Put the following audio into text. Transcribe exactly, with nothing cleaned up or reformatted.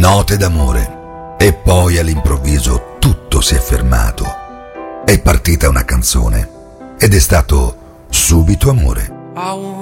note d'amore, e poi all'improvviso tutto si è fermato. È partita una canzone ed è stato subito amore.